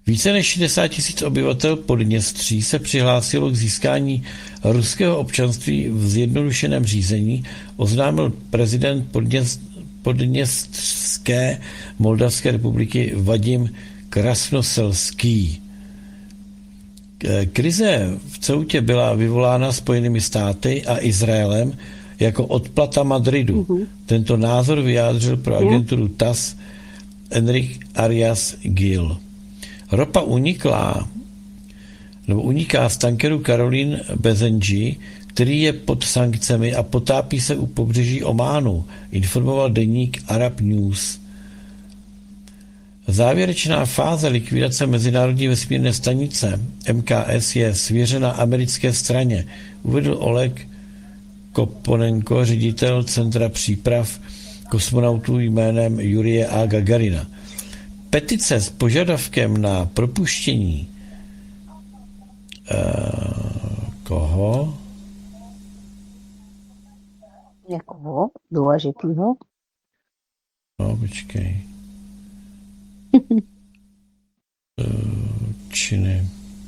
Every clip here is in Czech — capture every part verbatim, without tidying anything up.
Více než šedesát tisíc obyvatel Podněstří se přihlásilo k získání ruského občanství v zjednodušeném řízení, oznámil prezident Podněst, Podněstřské Moldavské republiky Vadim Krasnoselský. Krize v Ceutě byla vyvolána Spojenými státy a Izraelem jako odplata Madridu. Mm-hmm. Tento názor vyjádřil pro agenturu T A S S Enrique Arias Gil. Ropa unikla, nebo uniká z tankeru Caroline Bezenji, který je pod sankcemi a potápí se u pobřeží Ománu, informoval deník Arab News. Závěrečná fáze likvidace Mezinárodní vesmírné stanice M K S je svěřena americké straně, uvedl Oleg Koponenko, ředitel Centra příprav kosmonautů jménem Jurije A. Gagarina. Petice s požadavkem na propuštění uh, koho? Někoho důležitýho? No, počkej. uh, činy.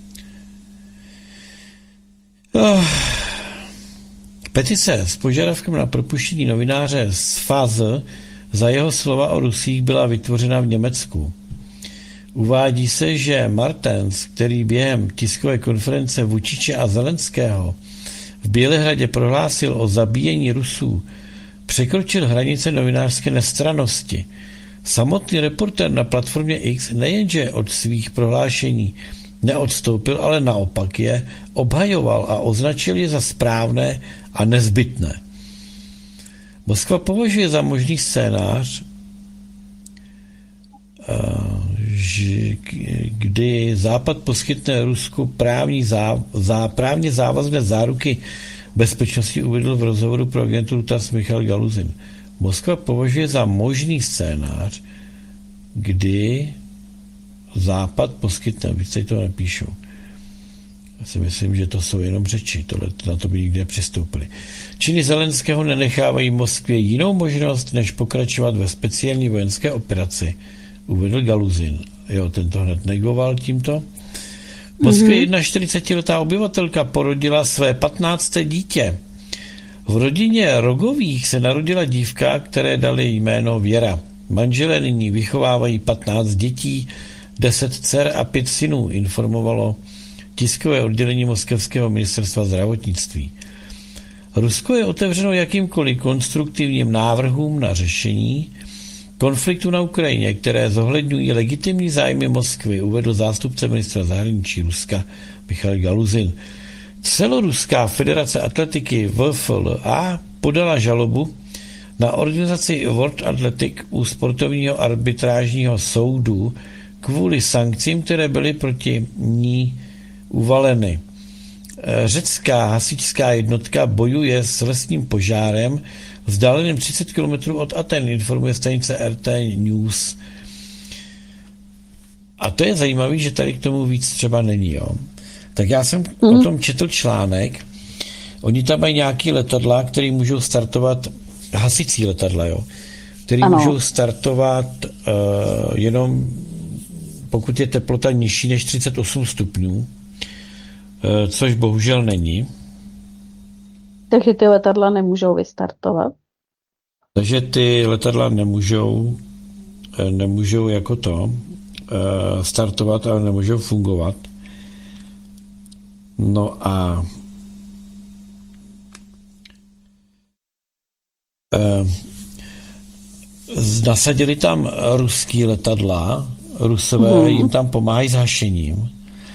Oh. Petice s požadavkem na propuštění novináře z Fáze za jeho slova o Rusích byla vytvořena v Německu. Uvádí se, že Martens, který během tiskové konference Vučiče a Zelenského v Bělehradě prohlásil o zabíjení Rusů, překročil hranice novinářské nestrannosti. Samotný reportér na platformě X nejenže od svých prohlášení neodstoupil, ale naopak je obhajoval a označil je za správné a nezbytné. Moskva považuje za možný scénář, kdy Západ poskytne Rusku právní zá, zá, právně závazné záruky bezpečnosti, uvedl v rozhovoru pro agenturu T A S S Michal Galuzin. Moskva považuje za možný scénář, kdy Západ poskytne, víc se to nepíšou. Já si myslím, že to jsou jenom řeči, tohle, na to by nikdy nepřistoupili. Činy Zelenského nenechávají Moskvě jinou možnost, než pokračovat ve speciální vojenské operaci, uvedl Galuzin. Jo, tento hned negoval tímto. V Moskvě mm-hmm. čtyřicetiletá obyvatelka porodila své patnácté dítě. V rodině Rogových se narodila dívka, které dali jméno Věra. Manželé nyní vychovávají patnáct dětí, deset dcer a pět synů, informovalo tiskové oddělení moskevského ministerstva zdravotnictví. Rusko je otevřeno jakýmkoliv konstruktivním návrhům na řešení konfliktu na Ukrajině, které zohledňují legitimní zájmy Moskvy, uvedl zástupce ministra zahraničí Ruska Michal Galuzin. Celoruská federace atletiky V F L A podala žalobu na organizaci World Athletic u sportovního arbitrážního soudu kvůli sankcím, které byly proti ní uvaleny. Řecká hasičská jednotka bojuje s lesním požárem vzdáleným třicet kilometrů od Aten, informuje stanice R T News. A to je zajímavé, že tady k tomu víc třeba není. Jo? Tak já jsem mm. o tom četl článek. Oni tam mají nějaký letadla, které můžou startovat, hasicí letadla, jo? Které můžou startovat uh, jenom pokud je teplota nižší než třicet osm stupňů, což bohužel není. Takže ty letadla nemůžou vystartovat? Takže ty letadla nemůžou, nemůžou jako to startovat, ale nemůžou fungovat. No a nasadili tam ruský letadla, Rusové hmm. jim tam pomáhají s hašením,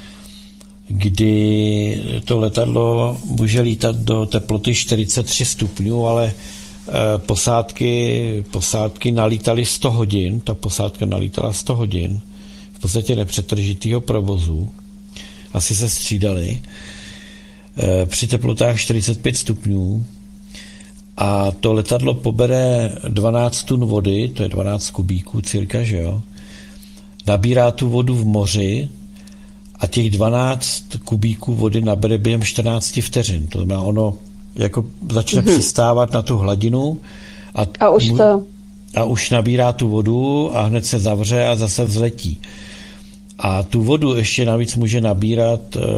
kdy to letadlo může lítat do teploty čtyřicet tři stupňů, ale posádky, posádky nalítaly sto hodin, ta posádka nalítala sto hodin, v podstatě nepřetržitýho provozu, asi se střídali, při teplotách čtyřicet pět stupňů a to letadlo pobere dvanáct tun vody, to je dvanáct kubíků cirka, že jo, nabírá tu vodu v moři a těch dvanáct kubíků vody nabere během čtrnáct vteřin. To znamená, ono jako začne mm-hmm. přistávat na tu hladinu a, a, už to... a už nabírá tu vodu a hned se zavře a zase vzletí. A tu vodu ještě navíc může nabírat e,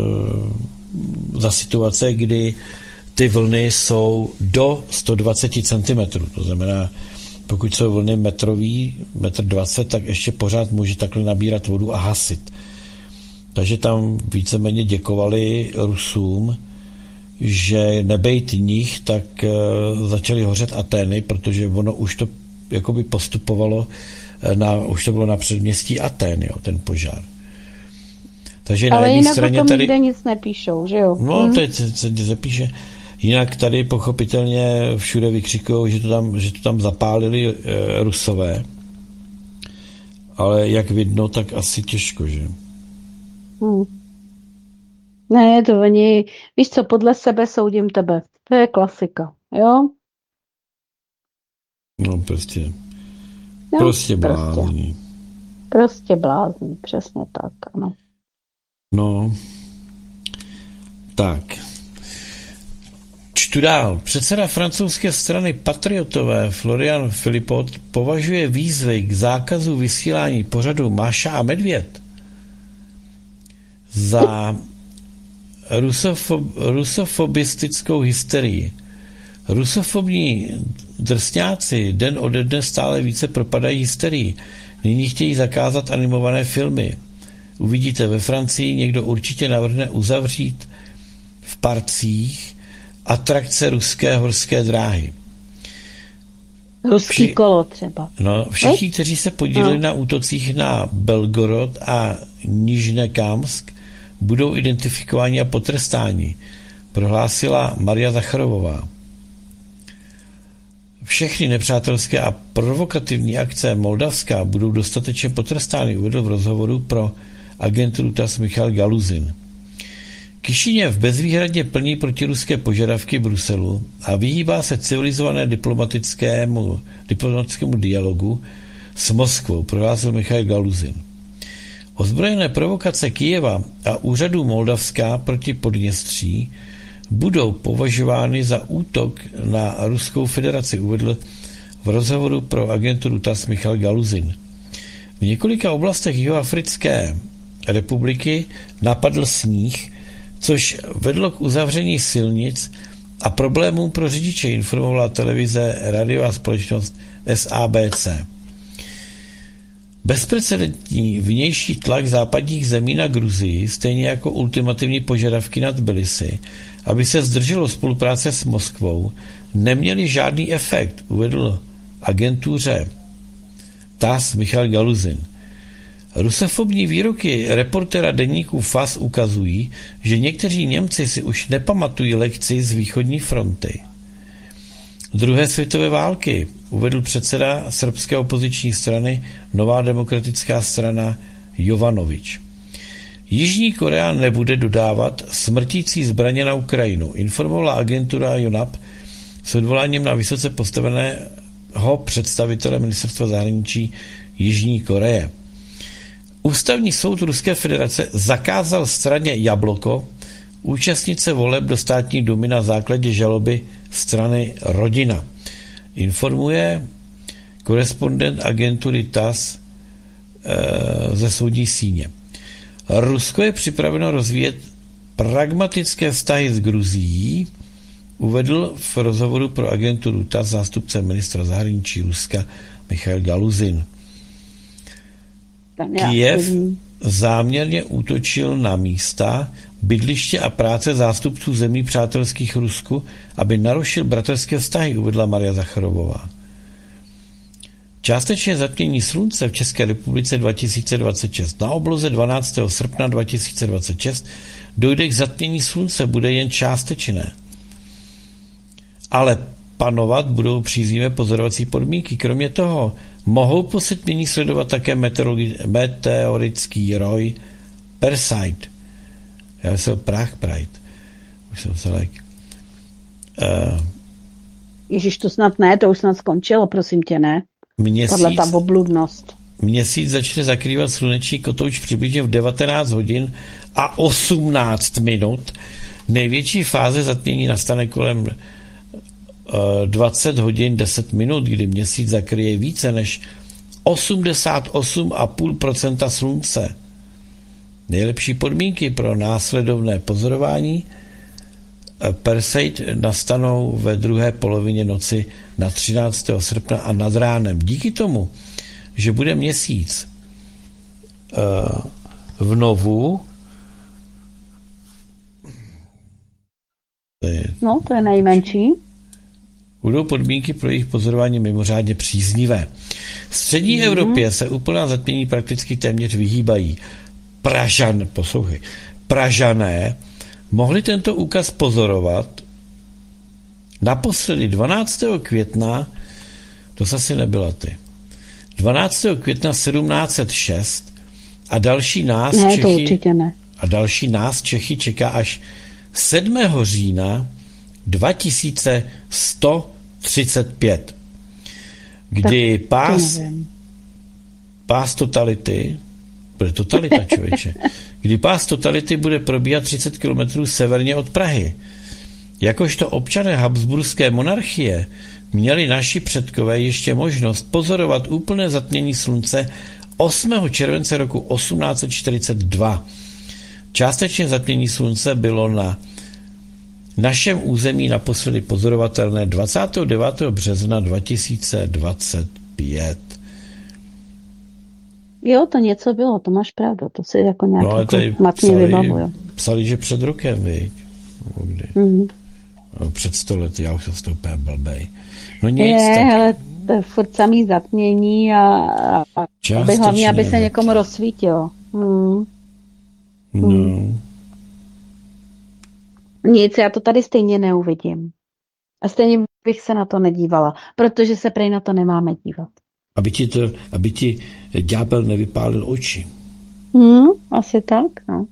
za situace, kdy ty vlny jsou do sto dvacet centimetrů. To znamená, pokud jsou vlny metrový, metr dvacet, tak ještě pořád může takhle nabírat vodu a hasit. Takže tam víceméně děkovali Rusům, že nebejt nich, tak uh, začaly hořet Atény, protože ono už to jakoby postupovalo, na, už to bylo na předměstí Atén, jo, ten požár. Takže ale na jedné jinak straně o tom tady... nikde nic nepíšou, že jo? No, Hm. to je, se zapíše. Jinak tady pochopitelně všude vykřikují, že to tam, že to tam zapálili e, Rusové. Ale jak vidno, tak asi těžko, že? Hm. Ne, to oni, víš co, podle sebe soudím tebe. To je klasika, jo? No prostě, No, prostě prostě, blázni. prostě blázni, přesně tak, ano. No, tak. Čtu dál. Předseda francouzské strany Patriotové Florian Philippot považuje výzvy k zákazu vysílání pořadu Máša a Medvěd za rusofob, rusofobistickou hysterii. Rusofobní drsňáci den ode dne stále více propadají hysterii. Nyní chtějí zakázat animované filmy. Uvidíte, ve Francii někdo určitě navrhne uzavřít v parcích atrakce ruské horské dráhy. Ruský Vši- kolo třeba. No, všichni, kteří se podíleli No. na útocích na Belgorod a Nižnekamsk, budou identifikováni a potrestáni, prohlásila Maria Zacharovová. Všechny nepřátelské a provokativní akce Moldavska budou dostatečně potrestány, uvedl v rozhovoru pro agenturu TASS Michal Galuzin. Kišiněv bezvýhradně plní protiruské požadavky Bruselu a vyhýbá se civilizované diplomatickému, diplomatickému dialogu s Moskvou, prohlásil Michal Galuzin. Ozbrojené provokace Kyjeva a úřadů Moldavska proti Podněstří budou považovány za útok na Ruskou federaci, uvedl v rozhovoru pro agenturu TASS Michal Galuzin. V několika oblastech Jihoafrické republiky napadl sníh, což vedlo k uzavření silnic a problémům pro řidiče, informovala televize rádiová společnost S A B C. Bezprecedentní vnější tlak západních zemí na Gruzii, stejně jako ultimativní požadavky na Tbilisi, aby se zdrželo spolupráce s Moskvou, neměly žádný efekt, uvedl agentuře TASS Michal Galuzin. Rusofobní výroky reportéra deníku F A S ukazují, že někteří Němci si už nepamatují lekci z východní fronty druhé světové války, uvedl předseda srbské opoziční strany Nová demokratická strana Jovanovič. Jižní Korea nebude dodávat smrtící zbraně na Ukrajinu, informovala agentura JONAP s odvoláním na vysoce postaveného představitele ministerstva zahraničí Jižní Koreje. Ústavní soud Ruské federace zakázal straně Jabloko účastnit se voleb do státní dumy na základě žaloby strany Rodina. Informuje korespondent agentury TASS e, ze soudní síně. Rusko je připraveno rozvíjet pragmatické vztahy s Gruzií, uvedl v rozhovoru pro agenturu TASS zástupce ministra zahraničí Ruska Michal Galuzin. Kyjev záměrně útočil na místa, bydliště a práce zástupců zemí přátelských Rusku, aby narušil bratrské vztahy, uvedla Maria Zacharovová. Částečné zatmění slunce v České republice dva tisíce dvacet šest. Na obloze dvanáctého srpna dva tisíce dvacet šest dojde k zatmění slunce, bude jen částečné. Ale panovat budou příznivé pozorovací podmínky. Kromě toho mohou po setmění sledovat také meteorický roj Perseid. Já jsem Prach Pride. Už jsem se like. Uh, Ježiš, to snad ne, to už snad skončilo, prosím tě, ne? Měsíc, Tahle ta obludnost. Měsíc začne zakrývat sluneční kotouč přibližně v devatenáct hodin a osmnáct minut. Největší fáze zatmění nastane kolem dvacet hodin deset minut, kdy měsíc zakryje více než osmdesát osm celá pět procenta slunce. Nejlepší podmínky pro následovné pozorování Perseid nastanou ve druhé polovině noci na třináctého srpna a nad ránem. Díky tomu, že bude měsíc v novu, to je, No, to je nejmenší. budou podmínky pro jejich pozorování mimořádně příznivé. V střední mm. Evropě se úplná zatmění prakticky téměř vyhýbají. Pražan, poslouchej, Pražané mohli tento úkaz pozorovat naposledy dvanáctého května, to zase nebyla ty, dvanáctého května sedmnáct set šest a další nás ne, Čechy, to určitě ne. a další nás Čechy čeká až sedmého října dva tisíce sto třicet pět, kdy Tak, pás, pás totality, bude totalita, člověče, kdy pás totality bude probíhat třicet kilometrů severně od Prahy. Jakožto občané Habsburské monarchie měli naši předkové ještě možnost pozorovat úplné zatmění slunce osmého července roku osmnáct set čtyřicet dva. Částečně zatmění slunce bylo na našem území naposledy pozorovatelné dvacátého devátého března dva tisíce dvacet pět. Jo, to něco bylo, to máš pravdu, to si jako nějak No, jako matně vybavuju. Psali, že před rokem, viď? Mm-hmm. No, před sto lety, já už jsem z toho úplně blbej. No nic, je, tak... ale to je furt samý zatmění a, a aby hlavně, aby se někomu rozsvítilo. Hmm. No. Hmm. Nic, já to tady stejně neuvidím. A stejně bych se na to nedívala, protože se prej na to nemáme dívat. Aby ti, to, aby ti ďábel nevypálil oči. Hmm, asi tak, no.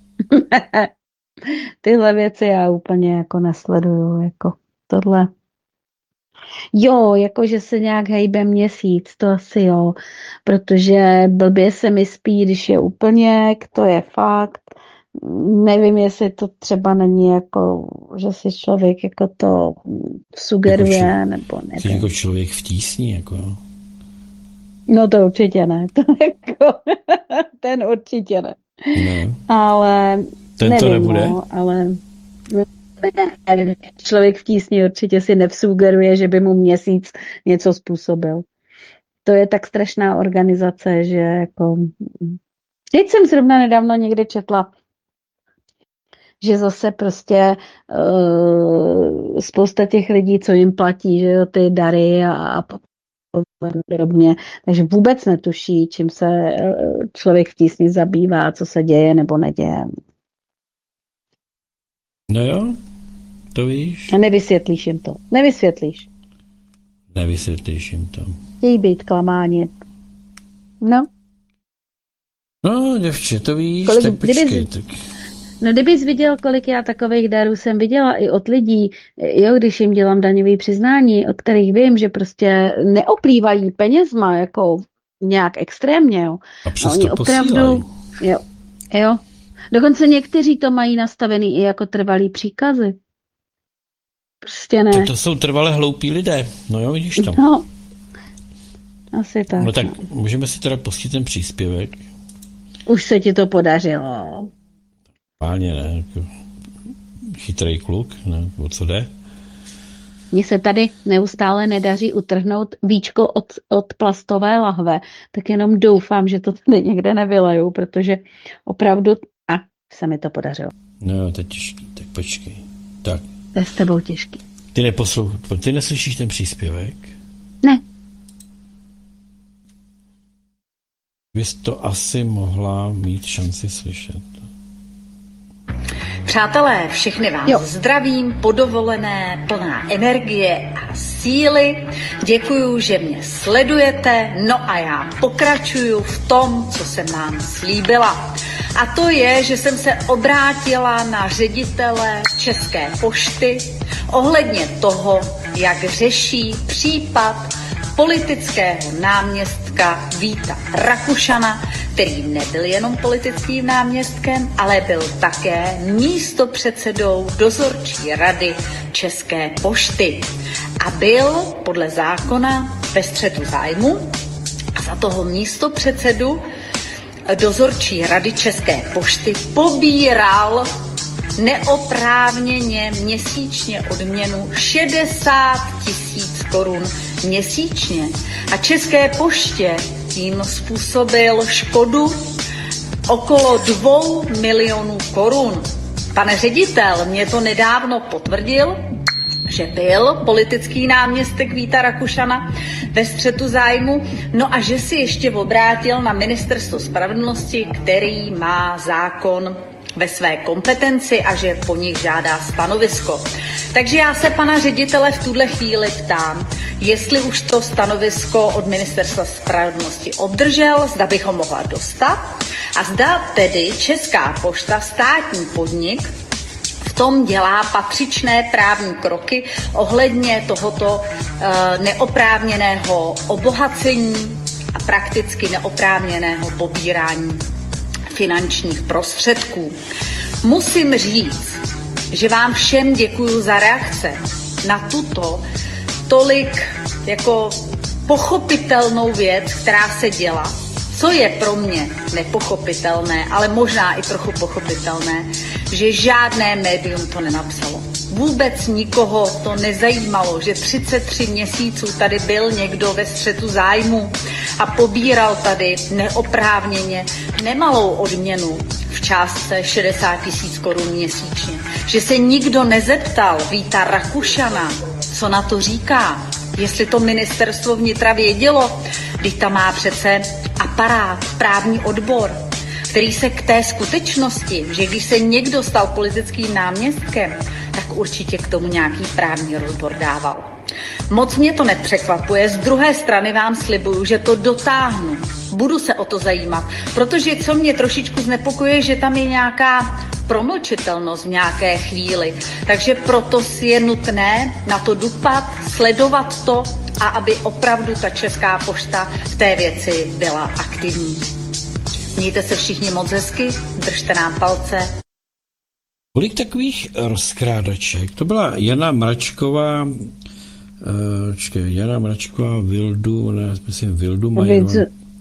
Tyhle věci já úplně jako nesleduju, jako tohle. Jo, jako že se nějak hejbe měsíc, to asi jo, protože blbě se mi spí, když je úplně, to je fakt. Nevím, jestli to třeba není jako, že si člověk jako to sugeruje, jako či, nebo nevím. Jsi jako člověk v tísni, jako. No to určitě ne, to jako, ten určitě ne. No. Ale ten nevím, to nebude? No, ale ne, člověk v tísni určitě si nevsugeruje, že by mu měsíc něco způsobil. To je tak strašná organizace, že jako... Teď jsem zrovna nedávno někdy četla, že zase prostě uh, spousta těch lidí, co jim platí, že jo, ty dary a, a podobně, takže vůbec netuší, čím se člověk v tísni zabývá, co se děje nebo neděje. No jo, to víš. A nevysvětlíš jim to. Nevysvětlíš. Nevysvětlíš jim to. Chtějí být klamáni. No. No, děvče, to víš, Kolik, tak počkej. kdyby, Tak... No kdybys viděl, kolik já takových darů jsem viděla i od lidí, jo, když jim dělám daňové přiznání, od kterých vím, že prostě neoplývají penězma jako nějak extrémně, jo. A přesto oni opravdu, jo, jo. Dokonce někteří to mají nastavený i jako trvalý příkazy. Prostě ne. Tak to jsou trvale hloupí lidé. No jo, vidíš to. No, asi tak. No tak no. Můžeme si teda pustit ten příspěvek. Už se ti to podařilo. Páně ne, jako chytrý kluk, ne, o co jde? Mně se tady neustále nedaří utrhnout víčko od, od plastové lahve, tak jenom doufám, že to tady někde nevylejou, protože opravdu, a se mi to podařilo. No, to je těžký, tak počkej. Tak. To je s tebou těžký. Ty neposloucháš, ty neslyšíš ten příspěvek? Ne. Bys to asi mohla mít šanci slyšet. Přátelé, všechny vás jo. zdravím, podovolené, plná energie a síly. Děkuju, že mě sledujete, no a já pokračuju v tom, co jsem vám slíbila. A to je, že jsem se obrátila na ředitele České pošty ohledně toho, jak řeší případ politického náměstka Víta Rakušana, který nebyl jenom politickým náměstkem, ale byl také místopředsedou dozorčí rady České pošty. A byl podle zákona ve střetu zájmu a za toho místopředsedu dozorčí rady České pošty pobíral neoprávněně měsíčně odměnu šedesát tisíc korun měsíčně a České poště tím způsobil škodu okolo dvou milionů korun. Pane ředitel mě to nedávno potvrdil, že byl politický náměstek Víta Rakušana ve střetu zájmu, no a že si ještě obrátil na Ministerstvo spravedlnosti, který má zákon ve své kompetenci a že po nich žádá stanovisko. Takže já se pana ředitele v tuhle chvíli ptám, jestli už to stanovisko od Ministerstva spravedlnosti obdržel, zda bych ho mohla dostat a zda tedy Česká pošta, státní podnik, v tom dělá patřičné právní kroky ohledně tohoto e, neoprávněného obohacení a prakticky neoprávněného pobírání finančních prostředků. Musím říct, že vám všem děkuju za reakce na tuto tolik jako pochopitelnou věc, která se děla. Co je pro mě nepochopitelné, ale možná i trochu pochopitelné, že žádné médium to nenapsalo. Vůbec nikoho to nezajímalo, že třicet tři měsíců tady byl někdo ve střetu zájmu a pobíral tady neoprávněně nemalou odměnu v částce šedesát tisíc korun měsíčně. Že se nikdo nezeptal Víta Rakušana, co na to říká, jestli to ministerstvo vnitra vědělo, když tam má přece aparát, právní odbor, který se k té skutečnosti, že když se někdo stal politickým náměstkem, tak určitě k tomu nějaký právní rozbor dával. Moc mě to nepřekvapuje, z druhé strany vám slibuju, že to dotáhnu. Budu se o to zajímat, protože co mě trošičku znepokojuje, že tam je nějaká promlčitelnost v nějaké chvíli. Takže proto si je nutné na to dupat, sledovat to a aby opravdu ta Česká pošta v té věci byla aktivní. Mějte se všichni moc hezky, držte nám palce. Kolik takových rozkrádaček? To byla Jana Mračková, uh, čekaj, Jana Mračková, Vildu, ne, myslím Vildu Majerová.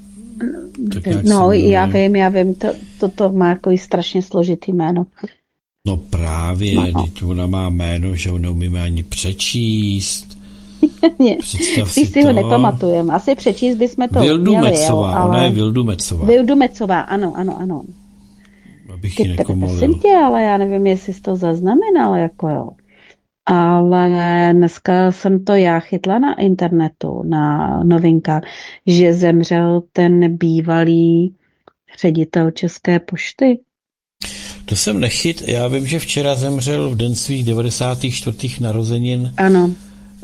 No, já vím, já vím, to, to, to má jako strašně složitý jméno. No právě, no. Ona má jméno, že ho neumíme ani přečíst. Představ si, si ho nepamatujeme. Asi přečíst bychom to Vildu měli, Mecová, jo, ale... ona je Vildu Mecová. Vildu Mecová, ano, ano, ano. Abych ji nekomolil. Prosím tě, ale já nevím, jestli jsi to zaznamenal, jako jo. Ale dneska jsem to já chytla na internetu, na novinkách, že zemřel ten bývalý ředitel České pošty. To jsem nechyt, já vím, že včera zemřel v den svých devadesátých čtvrtých narozenin. Ano. Eh,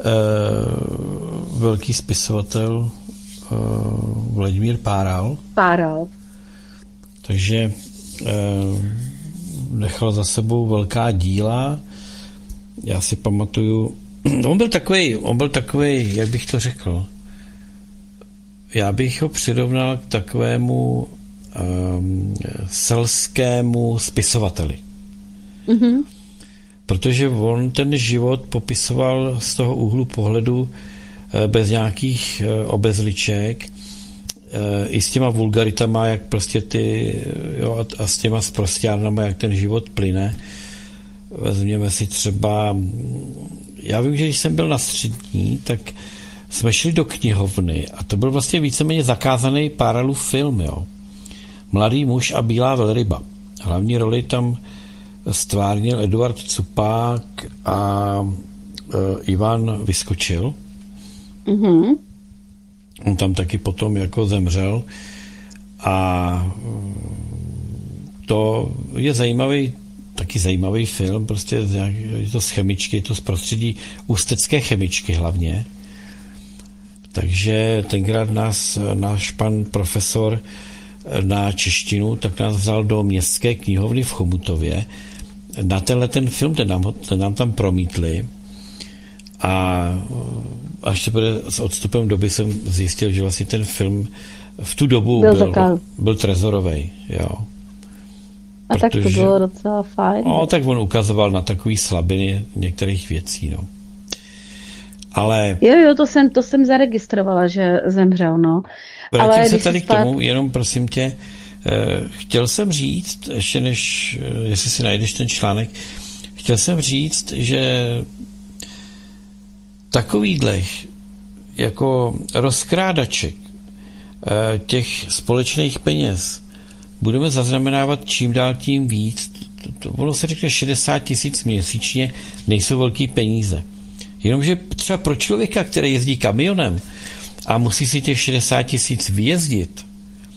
velký spisovatel eh, Vladimír Páral. Páral. Takže eh, nechal za sebou velká díla. Já si pamatuju, on byl takový, on byl takový, jak bych to řekl, já bych ho přirovnal k takovému um, selskému spisovateli. Mm-hmm. Protože on ten život popisoval z toho úhlu pohledu bez nějakých obezliček, i s těma vulgaritama, jak prostě ty, jo, a s těma sprosťárnama, jak ten život plyne. Vezměme si třeba, já vím, že když jsem byl na střední, tak jsme šli do knihovny a to byl vlastně víceméně zakázaný Páralův film, jo. Mladý muž a bílá velryba. Hlavní roli tam stvárnil Eduard Cupák a e, Ivan Vyskočil. Mm-hmm. On tam taky potom jako zemřel a to je zajímavý, taky zajímavý film, prostě je to z chemičky, je to z prostředí ústecké chemičky hlavně. Takže tenkrát nás, náš pan profesor na češtinu, tak nás vzal do městské knihovny v Chomutově. Na tenhle ten film, ten nám, ten nám tam promítli a až teprve s odstupem doby jsem zjistil, že vlastně ten film v tu dobu byl, byl, byl trezorovej, jo. A protože, tak to bylo docela fajn. No, tak on ukazoval na takové slabiny některých věcí, no. Ale... Jo, jo, to jsem, to jsem zaregistrovala, že zemřel, no. Vrátím Ale se tady spát... k tomu, jenom prosím tě, Chtěl jsem říct, ještě než, jestli si najdeš ten článek, chtěl jsem říct, že takovýhle jako rozkrádaček těch společných peněz budeme zaznamenávat čím dál tím víc. To, to, ono se řekne šedesát tisíc měsíčně, nejsou velký peníze. Jenomže třeba pro člověka, který jezdí kamionem a musí si těch šedesát tisíc vyjezdit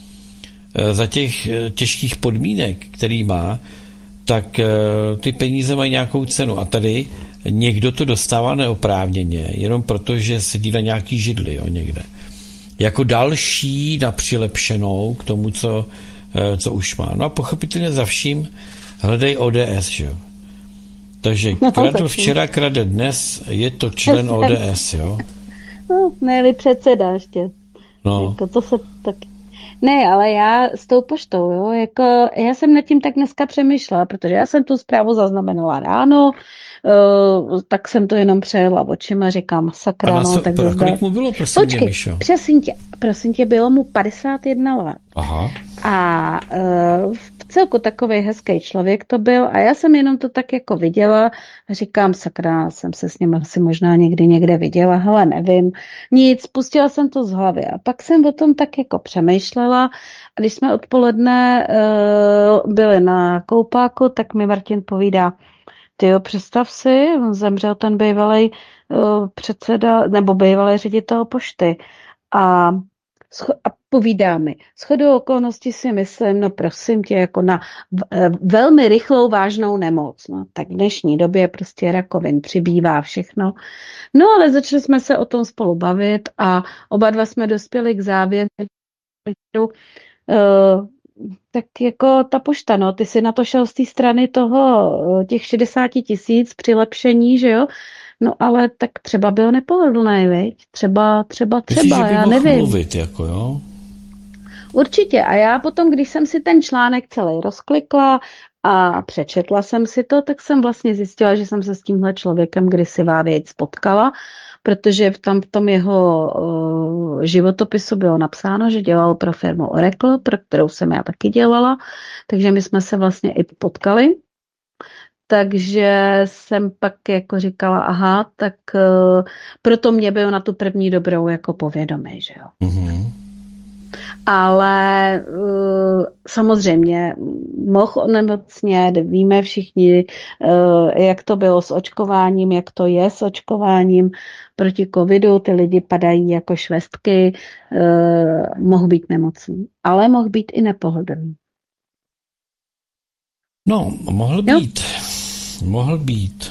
za těch těžkých podmínek, který má, tak ty peníze mají nějakou cenu. A tady někdo to dostává neoprávněně, jenom proto, že sedí na nějaký židli, jo, někde. Jako další na přilepšenou k tomu, co, co už má. No a pochopitelně za vším hledej O D S, jo. Takže kradl včera, krade dnes, je to člen O D S, jo. No, ne-li předseda ještě. No. Jako to se taky... Ne, ale já s tou poštou, jo, jako já jsem nad tím tak dneska přemýšlela, protože já jsem tu zprávu zaznamenala ráno, uh, tak jsem to jenom přejela očima, říkám, sakra, no, tak zda... kolik mu bylo, prosím Počkej, tě, Mišo? Prosím tě, prosím tě, bylo mu padesát jedna let. Aha. A uh, v celku takovej hezký člověk to byl a já jsem jenom to tak jako viděla a říkám, sakra, jsem se s ním asi možná někdy někde viděla, hele, nevím, nic, pustila jsem to z hlavy a pak jsem o tom tak jako přemýšlela a když jsme odpoledne uh, byli na koupáku, tak mi Martin povídá, tyjo, představ si, on zemřel ten bývalý uh, předseda, nebo bývalý ředitel pošty a a povídá mi. Shodou okolností si myslím, no prosím tě, jako na velmi rychlou vážnou nemoc. No, tak v dnešní době prostě rakovin přibývá všechno. No ale začali jsme se o tom spolu bavit a oba dva jsme dospěli k závěru, uh, tak jako ta pošta, no, ty si na to šel z té strany toho, těch šedesát tisíc přilepšení, že jo? No ale tak třeba byl nepohodlný, viď? Třeba, třeba, třeba, Myslíš, že by já mohl nevím. mluvit, jako jo? Určitě. A já potom, když jsem si ten článek celý rozklikla a přečetla jsem si to, tak jsem vlastně zjistila, že jsem se s tímhle člověkem kdysi vávěc spotkala, protože tam v tom jeho uh, životopisu bylo napsáno, že dělal pro firmu Oracle, pro kterou jsem já taky dělala, takže my jsme se vlastně i potkali. Takže jsem pak jako říkala, aha, tak uh, proto mě byl na tu první dobrou jako povědomí, že jo. Mm-hmm. Ale uh, samozřejmě mohl onemocnět, víme všichni, uh, jak to bylo s očkováním, jak to je s očkováním proti covidu, ty lidi padají jako švestky, uh, mohl být nemocný, ale mohl být i nepohodlný. No, mohl být, jo? mohl být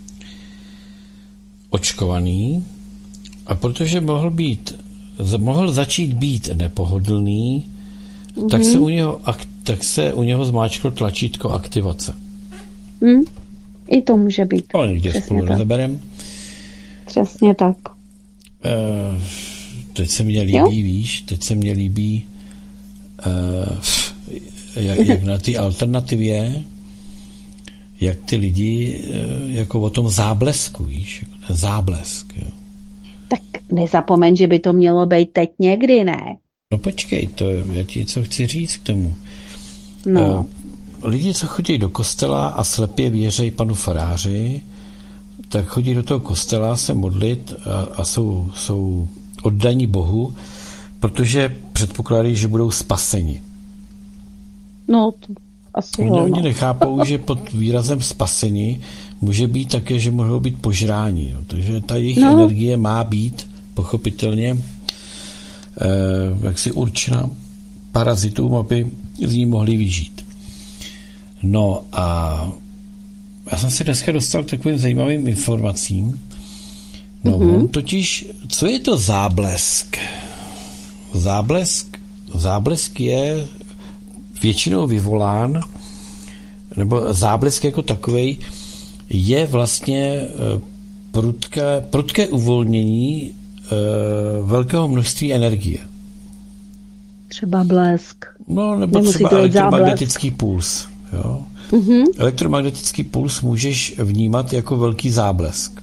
očkovaný a protože mohl být, mohl začít být nepohodlný, mm-hmm. tak se u něho, tak se u něho zmáčklo tlačítko aktivace. Mm, I to může být. Ale někde spolu rozeberem. Přesně tak. Uh, teď se mě líbí, jo? víš, teď se mě líbí uh, jak, jak na té alternativě, jak ty lidi jako o tom záblesku, víš, záblesk. Jo. Tak nezapomeň, že by to mělo být teď někdy, ne? No počkej, to já ti co chci říct k tomu. No. Lidi, co chodí do kostela a slepě věří panu faráři, tak chodí do toho kostela se modlit a, a jsou, jsou oddaní Bohu, protože předpokládají, že budou spaseni. No, to asi Oni, jo, oni no. nechápou, že pod výrazem spasení může být také, že mohou být požrání. Jo. Takže ta jejich no. energie má být pochopitelně eh, jaksi určena parazitům, aby z ní mohli vyžít. No a já jsem se dneska dostal k takovým zajímavým informacím. No, mm-hmm. totiž, co je to záblesk? Záblesk, záblesk je většinou vyvolán, nebo záblesk jako takovej je vlastně prudké, prudké uvolnění uh, velkého množství energie. Třeba blesk. No, nebo Nemusí třeba elektromagnetický puls. Jo? Mm-hmm. Elektromagnetický puls můžeš vnímat jako velký záblesk.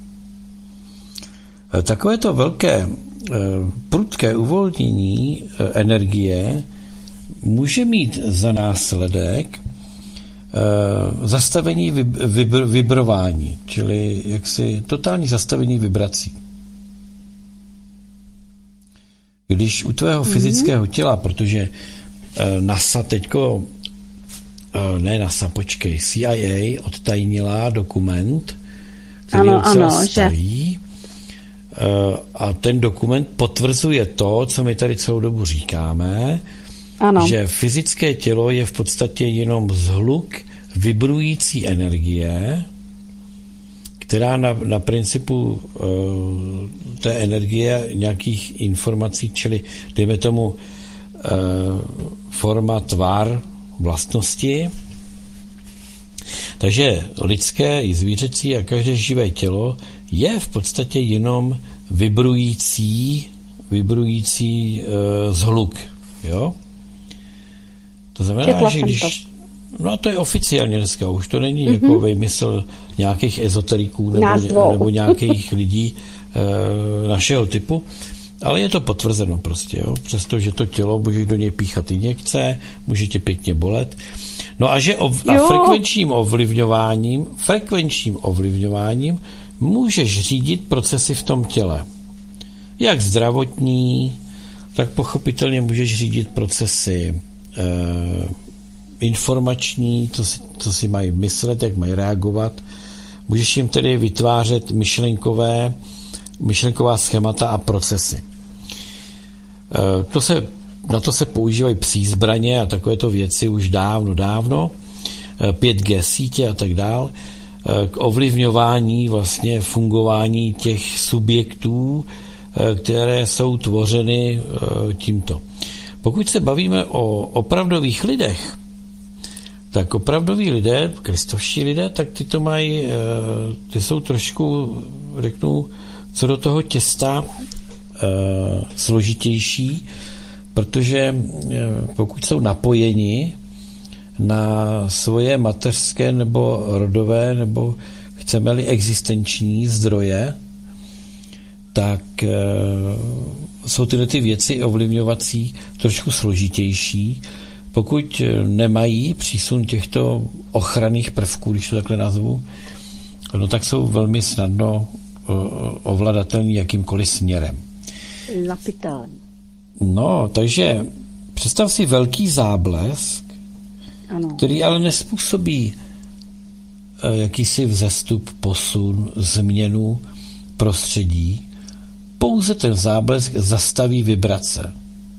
Takovéto velké prudké uvolnění energie může mít za následek uh, zastavení vib, vibr, vibrování, čili jaksi totální zastavení vibrací. Když u tvého mm-hmm. fyzického těla, protože uh, NASA teďko, uh, ne NASA, počkej, C I A odtajnila dokument, který ano, je docela ano, starý, že... uh, a ten dokument potvrzuje to, co my tady celou dobu říkáme, ano. že fyzické tělo je v podstatě jenom zhluk vibrující energie, která na, na principu uh, té energie nějakých informací, čili dejme tomu uh, forma, tvar, vlastnosti. Takže lidské i zvířecí a každé živé tělo je v podstatě jenom vibrující, vibrující uh, zhluk. Jo? To znamená, že když... No a to je oficiálně dneska, už to není mm-hmm. jako vymysl nějakých ezoteriků nebo, nebo nějakých lidí e, našeho typu, ale je to potvrzeno prostě, jo? Přestože to tělo, můžeš do něj píchat injekce, může tě pěkně bolet. No a že ov, a frekvenčním ovlivňováním, frekvenčním ovlivňováním můžeš řídit procesy v tom těle. Jak zdravotní, tak pochopitelně můžeš řídit procesy e, informační, co si, co si mají myslet, jak mají reagovat. Můžeš jim tedy vytvářet myšlenkové, myšlenková schémata a procesy. E, to se, na to se používají psí zbraně a takovéto věci už dávno, dávno. E, pět G sítě a tak dál. E, k ovlivňování vlastně fungování těch subjektů, e, které jsou tvořeny e, tímto. Pokud se bavíme o opravdových lidech, tak opravdoví lidé, kristovští lidé, tak ty to mají, ty jsou trošku, řeknu, co do toho těsta složitější, protože pokud jsou napojeni na svoje mateřské nebo rodové, nebo chceme-li existenční zdroje, tak jsou tyhle ty věci ovlivňovací trošku složitější. Pokud nemají přísun těchto ochranných prvků, když to takhle nazvu, no tak jsou velmi snadno ovladatelní jakýmkoliv směrem. Lapitální. No, takže představ si velký záblesk, ano. který ale nespůsobí jakýsi vzestup, posun, změnu prostředí. Pouze ten záblesk zastaví vibrace.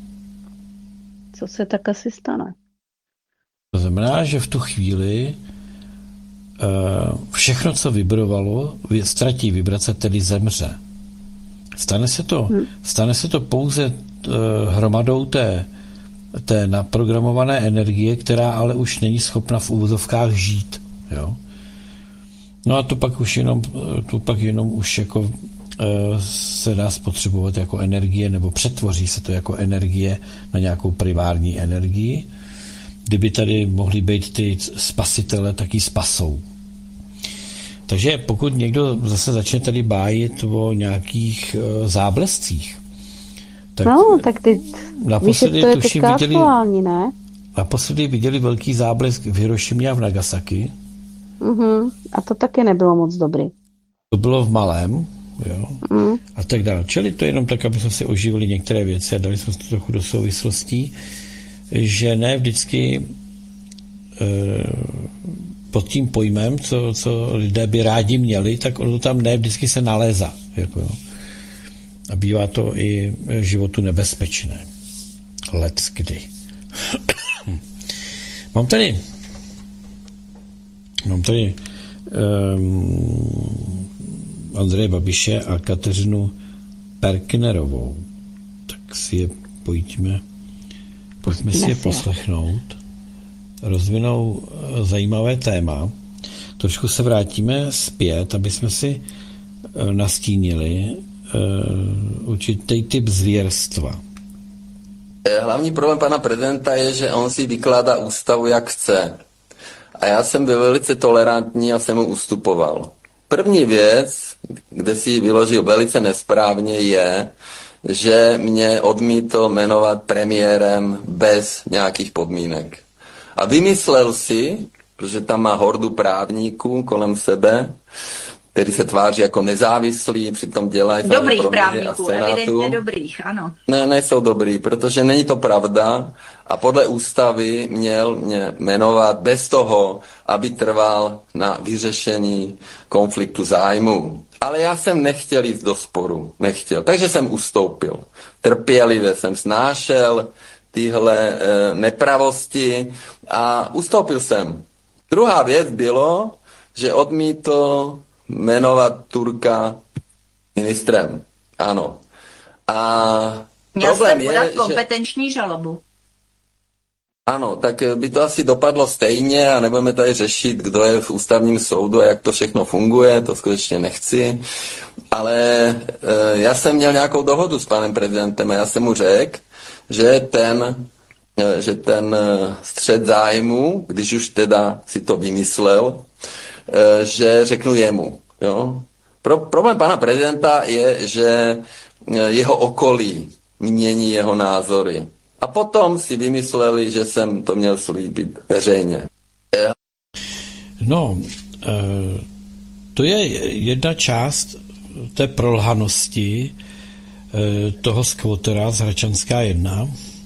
Co se tak asi stane? To znamená, že v tu chvíli všechno, co vibrovalo, ztratí vibrace, tedy zemře. Stane se to, hmm. stane se to pouze hromadou té, té naprogramované energie, která ale už není schopna v úvozovkách žít. Jo? No a to pak už jenom, to pak jenom už jako se dá spotřebovat jako energie, nebo přetvoří se to jako energie na nějakou privární energii. Kdyby tady mohly být ty spasitele, tak ji spasou. Takže pokud někdo zase začne tady bájit o nějakých uh, záblescích, tak, no, tak ty, naposledy, víš, to je tuším, viděli, aktuální, ne? Naposledy viděli velký záblesk v Hirošimě a v Nagasaki. Uh-huh. A to taky nebylo moc dobrý. To bylo v malém, jo, uh-huh. a tak dále. Čili to jenom tak, aby jsme si oživili některé věci a dali jsme to trochu do souvislostí, že ne vždycky e, pod tím pojmem, co, co lidé by rádi měli, tak ono tam ne vždycky se nalézá. Jako, jo. A bývá to i životu nebezpečné. Let's kdy. Mám tady mám tady um, Andreje Babiše a Kateřinu Perknerovou. Tak si je pojďme Pojďme si je poslechnout, rozvinou zajímavé téma. Trošku se vrátíme zpět, aby jsme si nastínili uh, určitý typ zvěrstva. Hlavní problém pana prezidenta je, že on si vykládá ústavu, jak chce. A já jsem byl velice tolerantní a jsem mu ustupoval. První věc, kde si vyložil velice nesprávně, je, že mě odmítl jmenovat premiérem bez nějakých podmínek. A vymyslel si, protože tam má hordu právníků kolem sebe, který se tváří jako nezávislí, přitom dělají... Dobrých právníků, evidentně dobrých, ano. Ne, nejsou dobrý, protože není to pravda a podle ústavy měl mě jmenovat bez toho, aby trval na vyřešení konfliktu zájmu. Ale já jsem nechtěl jít do sporu, nechtěl, takže jsem ustoupil. Trpělivě jsem snášel tyhle e, nepravosti a ustoupil jsem. Druhá věc bylo, že odmítl jmenovat Turka ministrem. Ano. A Měl problém jste podat je, kompetenční že... žalobu. Ano, tak by to asi dopadlo stejně a nebudeme tady řešit, kdo je v ústavním soudu a jak to všechno funguje, to skutečně nechci. Ale e, já jsem měl nějakou dohodu s panem prezidentem a já jsem mu řekl, že ten, e, že ten střet zájmu, když už teda si to vymyslel, e, že řeknu jemu. Jo? Pro, problém pana prezidenta je, že jeho okolí mění jeho názory. A potom si vymysleli, že jsem to měl slíbit veřejně. No, to je jedna část té prolhanosti toho skvotera z Hračanská jedna,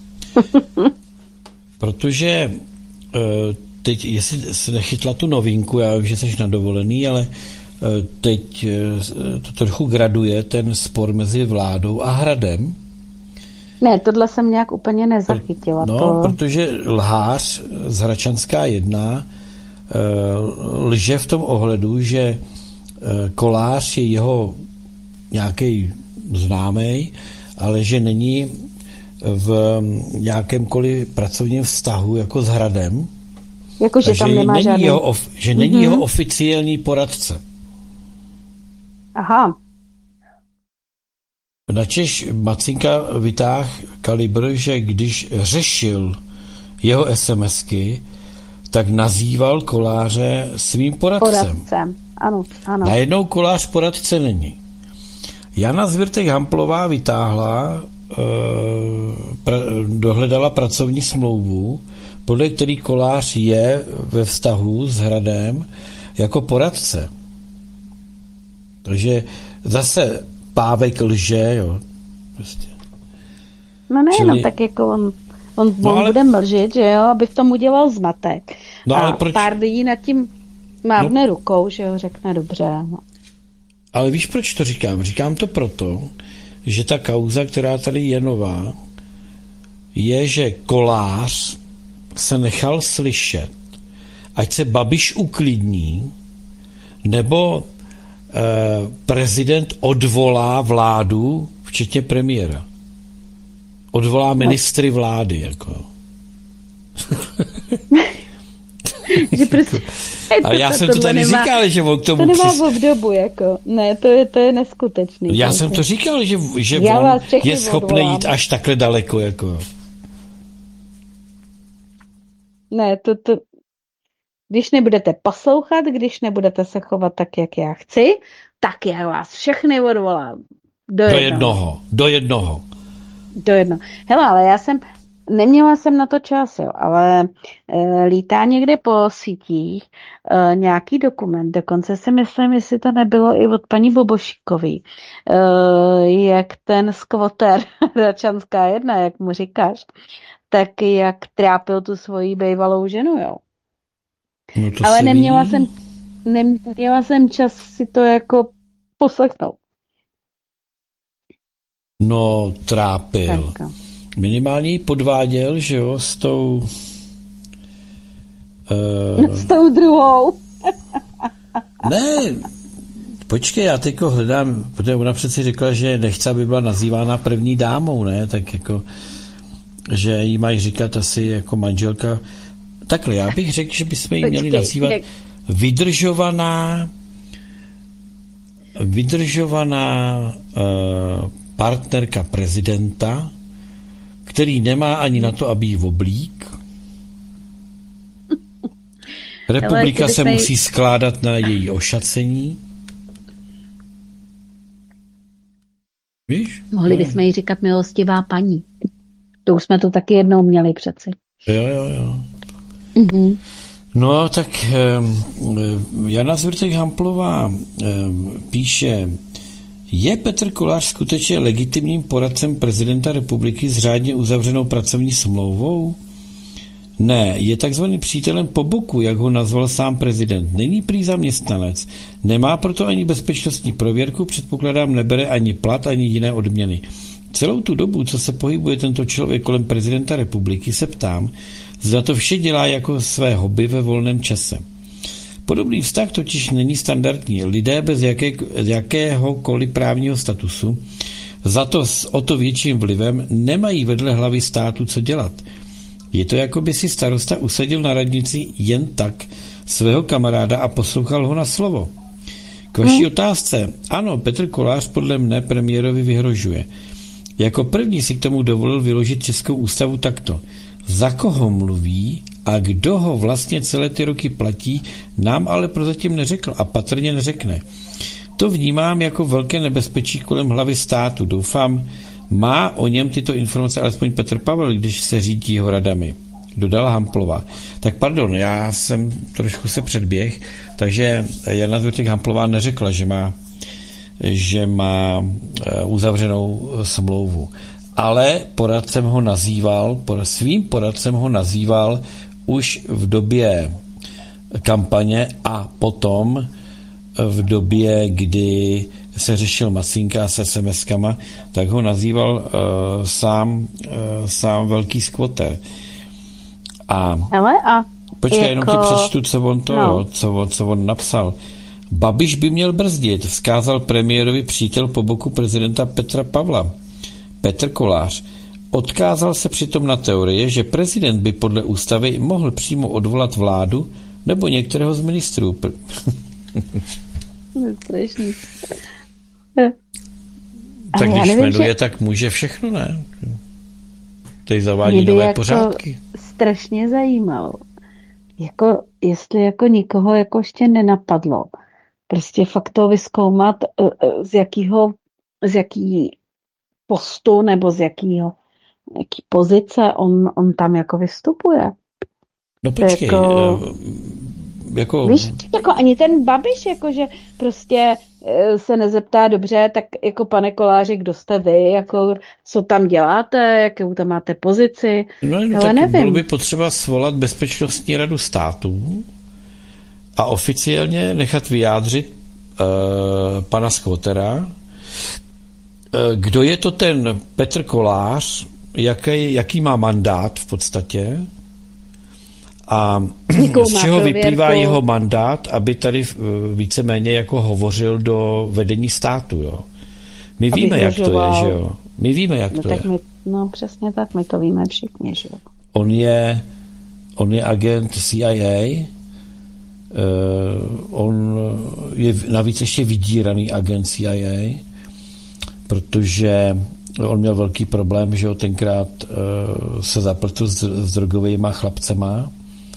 protože teď, jestli se nechytla tu novinku, já vím, že jsi na dovolený, ale teď to trochu graduje ten spor mezi vládou a Hradem. Ne, tohle jsem nějak úplně nezachytila. No, to... protože lhář z Hračanská jedna lže v tom ohledu, že Kolář je jeho nějaký známý, ale že není v nějakémkoliv pracovním vztahu jako s Hradem. Jako, že tam nemá není žádný... jeho, že není mm-hmm. jeho oficiální poradce. Aha. Načež Macinka vytáhl kalibr, že když řešil jeho SMSky, tak nazýval Koláře svým poradcem. Poradcem, ano, ano. Najednou Kolář poradce není. Jana Zwirtek-Hamplová vytáhla, e, pra, dohledala pracovní smlouvu, podle který Kolář je ve vztahu s Hradem jako poradce. Takže zase Pávek lže, jo. Prostě. No ne, Čili... no tak jako on, on, no, on ale... bude mlžit, že jo, aby v tom udělal zmatek. No, a ale proč... pár lidí nad tím mávne no. rukou, že jo, řekne dobře. No. Ale víš, proč to říkám? Říkám to proto, že ta kauza, která tady je nová, je, že Kolář se nechal slyšet, ať se Babiš uklidní, nebo eh, prezident odvolá vládu, včetně premiéra. Odvolá ministry vlády, jako. že prostě, ale já jsem to tady nemá, říkal, že on k tomu... To nemá přis... v obdobu, jako. Ne, to je, to je neskutečný. Já jsem to říkal, že, že já on je schopný odvolám. jít až takhle daleko, jako. Ne, to, to... Když nebudete poslouchat, když nebudete se chovat tak, jak já chci, tak já vás všechny odvolám. Do jednoho. Do jednoho. Do jednoho. Do jednoho. Hele, ale já jsem... Neměla jsem na to čas, jo, ale e, lítá někde po sítích e, nějaký dokument, dokonce si myslím, jestli to nebylo i od paní Bobošíkový, e, jak ten skvoter Hračanská jedna, jak mu říkáš, tak jak trápil tu svoji bývalou ženu, jo. No ale neměla jsem, neměla jsem čas si to jako poslechnout. No, trápil. Tak. Minimálně ji podváděl, že jo, s tou... Uh, s tou druhou. ne, počkej, já teďko hledám, protože ona přeci řekla, že nechce, aby byla nazývána první dámou, ne, tak jako, že jí mají říkat asi jako manželka. Takhle, já bych řekl, že bychom ji měli nazývat vydržovaná, vydržovaná uh, partnerka prezidenta, který nemá ani na to, aby jí oblík. Republika Hele, se bychom... musí skládat na její ošacení. Víš? No Mohli bychom jí říkat milostivá paní. To už jsme to taky jednou měli přeci. Jo, jo, jo. Mhm. No, tak um, Jana Zvrtek-Hamplová um, píše, je Petr Kolář skutečně legitimním poradcem prezidenta republiky s řádně uzavřenou pracovní smlouvou? Ne, je takzvaný přítelem po boku, jak ho nazval sám prezident. Není prý zaměstnanec, nemá proto ani bezpečnostní prověrku, předpokládám, nebere ani plat, ani jiné odměny. Celou tu dobu, co se pohybuje tento člověk kolem prezidenta republiky, se ptám, zda to vše dělá jako své hobby ve volném čase. Podobný vztah totiž není standardní. Lidé bez jaké, jakéhokoliv právního statusu, za to s o to větším vlivem, nemají vedle hlavy státu co dělat. Je to, jako by si starosta usadil na radnici jen tak svého kamaráda a poslouchal ho na slovo. K vaší hmm. otázce. Ano, Petr Kolář podle mne premiérovi vyhrožuje. Jako první si k tomu dovolil vyložit Českou ústavu takto. Za koho mluví a kdo ho vlastně celé ty roky platí, nám ale prozatím neřekl a patrně neřekne. To vnímám jako velké nebezpečí kolem hlavy státu. Doufám, má o něm tyto informace alespoň Petr Pavel, když se řídí jeho radami. Dodala Hamplová. Tak pardon, já jsem trošku se předběh, takže Jana Zvrtek-Hamplová neřekla, že má, že má uzavřenou smlouvu. Ale poradcem ho nazýval, svým poradcem ho nazýval už v době kampaně a potom v době, kdy se řešil Masinka s es em eskama, tak ho nazýval uh, sám, uh, sám velký skvoter. A, Ale a počkej, jako... jenom ti přečtu, co on, to, no. co, co on napsal. Babiš by měl brzdit, vzkázal premiérovi přítel po boku prezidenta Petra Pavla. Petr Kolář odkázal se přitom na teorie, že prezident by podle ústavy mohl přímo odvolat vládu nebo některého z ministrů. Strašný. Tak já když nevím, jmenuje, že... tak může všechno, ne? Teď zavádí nové jako pořádky. Strašně zajímalo. Jako, jestli jako nikoho jako ještě nenapadlo. Prostě fakt to vyzkoumat, z jakého, z jaký postu nebo z jakýho, jaký pozice on, on tam jako vystupuje. No počkej, jako, jako... Víš, jako ani ten Babiš, jakože prostě se nezeptá dobře, tak jako pane Koláři, kdo jste vy, jako co tam děláte, jakou tam máte pozici, no, no, ale tak nevím. bylo by potřeba svolat Bezpečnostní radu státu a oficiálně nechat vyjádřit uh, pana Skvotera, uh, kdo je to ten Petr Kolář, jaký, jaký má mandát v podstatě, a z čeho vyplývá jeho mandát, aby tady víceméně jako hovořil do vedení státu, jo. My aby víme, jak to je, že jo. My víme, jak no, to tak je. My, no přesně tak, my to víme všichni, že jo. On je, on je agent C I A, uh, on je navíc ještě vydíraný agent C I A, protože on měl velký problém, že jo, tenkrát uh, se zapletl s, s drogovými chlapcema,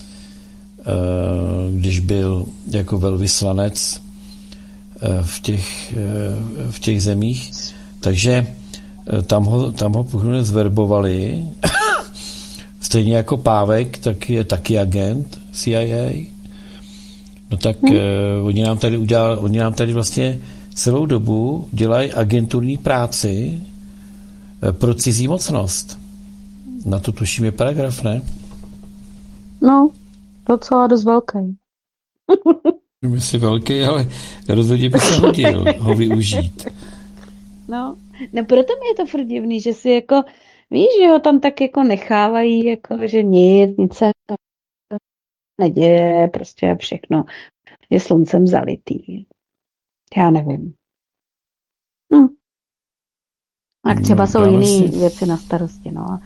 když byl jako velvyslanec v těch, v těch zemích. Takže tam ho, tam ho původně zverbovali. Stejně jako Pávek, tak je taky agent C I A. No tak hmm. oni nám tady udělali, oni nám tady vlastně celou dobu dělají agenturní práci pro cizí mocnost. Na to tuším je paragraf, ne? No, docela dost velký. Myslím velký, ale rozhodně by se hodil ho využít. No, no proto mi je to furt divný, že si jako, víš, že ho tam tak jako nechávají, jako, že nic, nic se neděje, prostě všechno je sluncem zalitý. Já nevím. Hm. A třeba no, jsou jiné si... věci na starosti, no.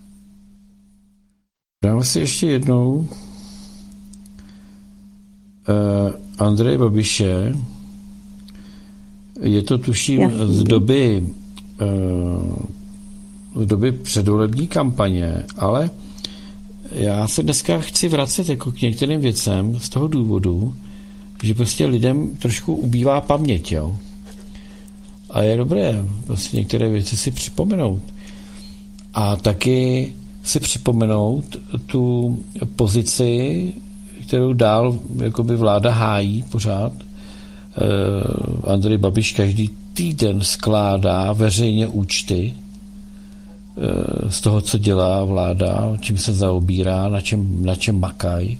Dáme si ještě jednou uh, Andreje Babiše. Je to tuším Jasný. z doby uh, z doby předvolební kampaně, ale já se dneska chci vracet jako k některým věcem z toho důvodu, že prostě lidem trošku ubývá paměť, jo. a je dobré prostě některé věci si připomenout. A taky si připomenout tu pozici, kterou dál jakoby vláda hájí pořád. Eh, Andrej Babiš každý týden skládá veřejně účty eh, z toho, co dělá vláda, čím se zaobírá, na čem, na čem makají.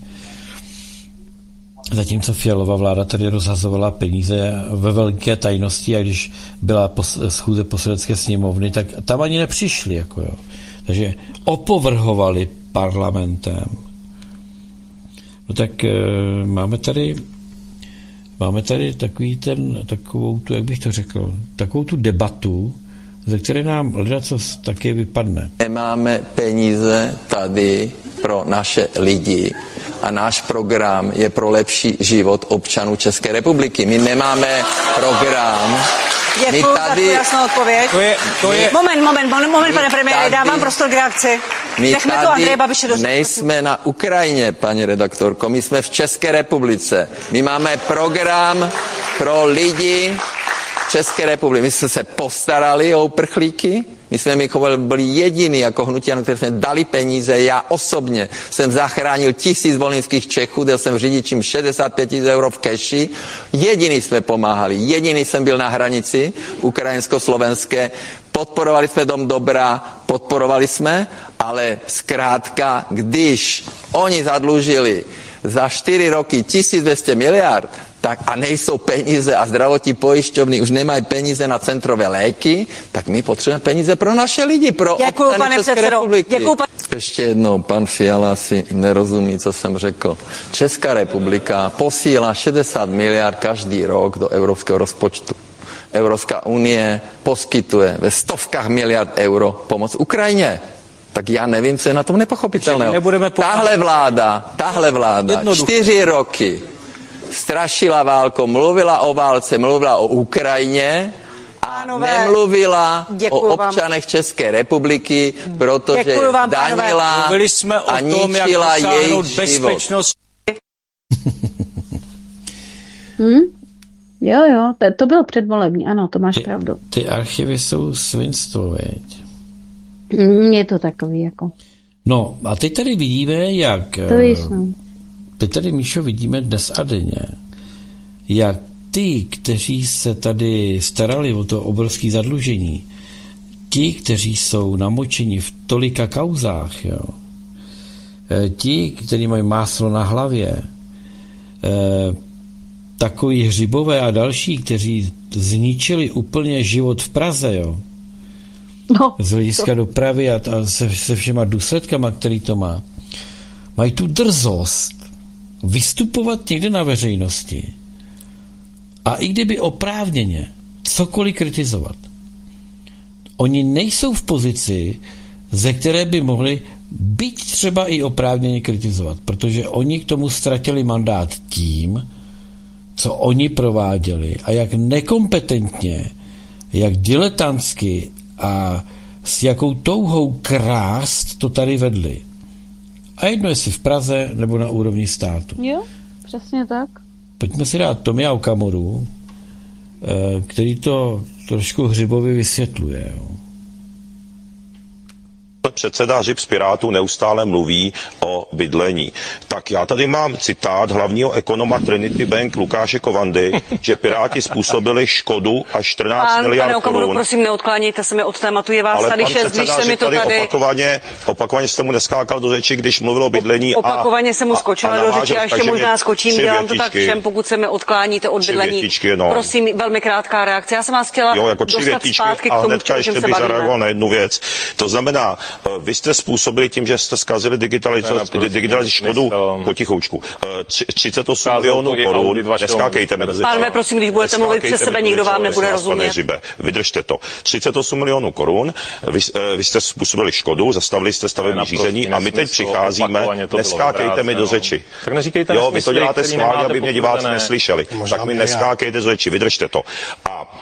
Zatímco Fialová vláda tady rozhazovala peníze ve velké tajnosti, a když byla pos- schůze Poslanecké sněmovny, tak tam ani nepřišli. Jako jo. Takže opovrhovali parlamentem. No tak e, máme tady máme tady takový ten, takovou tu, jak bych to řekl, takovou tu debatu, ze které nám ledacos také vypadne. Nemáme peníze tady pro naše lidi a náš program je pro lepší život občanů České republiky. My nemáme program. Děkuji za tu jasnou odpověď. To je, to je... Moment, moment, moment, moment pane premiére, tady, dávám prostor k reakci. My Nechme to tady Andreje Babiše dostat. nejsme na Ukrajině, paní redaktorko, my jsme v České republice. My máme program pro lidi České republiky. My jsme se postarali o uprchlíky, my jsme my byli jediní jako hnutí, na které jsme dali peníze. Já osobně jsem zachránil tisíc volinských Čechů, dal jsem řidičím šedesát pět tisíc euro v keši. Jediný jsme pomáhali, jediný jsem byl na hranici ukrajinsko-slovenské. Podporovali jsme Dom dobra, podporovali jsme, ale zkrátka, když oni zadlužili za čtyři roky tisíc dvě stě miliard, tak a nejsou peníze a zdravotní pojišťovny už nemají peníze na centrové léky, tak my potřebujeme peníze pro naše lidi, pro Děkuju, občany pane České předsedo. republiky. Děkuju, pan... Ještě jednou, pan Fiala si nerozumí, co jsem řekl. Česká republika posílá šedesát miliard každý rok do evropského rozpočtu. Evropská unie poskytuje ve stovkách miliard euro pomoc Ukrajině. Tak já nevím, co je na tom nepochopitelného. Po... Tahle vláda, tahle vláda, Jednoduch. čtyři roky strašila válkou, mluvila o válce, mluvila o Ukrajině a pánové, nemluvila o občanech vám. České republiky, protože vám, danila a ničila jejich bezpečnost. Hmm? Jo, jo, to, to bylo předvolební, ano, to máš ty, pravdu. Ty archivy jsou svinstvo, veď? Mm, je to takový, jako. No, a teď tady vidíme, jak... To víš, no. Teď tady, Míšo, vidíme dnes a denně, jak ty, kteří se tady starali o to obrovské zadlužení, ti, kteří jsou namočeni v tolika kauzách, jo, ti, kteří mají máslo na hlavě, takový Hřibové a další, kteří zničili úplně život v Praze, jo, no, z hlediska to... dopravy a, a se, se všema důsledkama, který to má, mají tu drzost vystupovat někde na veřejnosti a i kdyby oprávněně cokoliv kritizovat. Oni nejsou v pozici, ze které by mohli být třeba i oprávněně kritizovat, protože oni k tomu ztratili mandát tím, co oni prováděli a jak nekompetentně, jak diletantsky a s jakou touhou krást to tady vedli. A jedno jestli v Praze nebo na úrovni státu. Jo, přesně tak. Pojďme si dát Tomia Okamuru, který to trošku Hřibovi vysvětluje. Jo. Předseda Hřib z Pirátů neustále mluví o bydlení. Tak já tady mám citát hlavního ekonoma Trinity Bank Lukáše Kovandy, že Piráti způsobili škodu až čtrnáct Pán, miliard pane Okamuru, korun. prosím, neodklánějte se mi od tématu, je vás ale tady šest, když se mi to tady... tady... Opakovaně, opakovaně jste mu neskákal do řeči, když mluvil o bydlení. O, opakovaně jsem mu skočila a, a do řeči a ještě možná skočím, dělám větičky, to tak všem, pokud se mi odkláníte od bydlení. Větičky, no. Prosím, velmi krátká reakce. Já jsem vás chtěla jo, jako dostat zpátky k tomu, hnedka čem ještě se bych bavíme. zareagoval na jednu věc. To znamená, vy jste způsobili tím, že jste zkazili digitalizaci digitalizaci škodu potichoučku. třicet osm milionů korun, neskákejte mezi. Pánové, prosím, když budete mluvit přes sebe, nikdo vám nebude rozumět. Vydržte to. třicet osm milionů korun, vy, vy jste způsobili škodu, zastavili jste stavební řízení a my teď přicházíme, neskákejte mi do řeči. Jo, vy to děláte schválně, aby mě diváci neslyšeli. Tak mi neskákejte do řeči, vydržte to. A